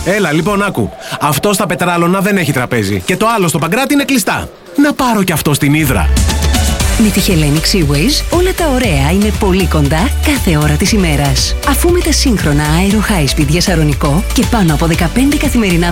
Έλα, λοιπόν, άκου. Αυτό στα Πετράλωνα δεν έχει τραπέζι. Και το άλλο στο Παγκράτη είναι κλειστά. Να πάρω κι αυτό στην Ύδρα. Με τη Hellenic Seaways όλα τα ωραία είναι πολύ κοντά κάθε ώρα της ημέρας. Αφού με τα σύγχρονα Aero High Speed για Σαρονικό και πάνω από 15 καθημερινά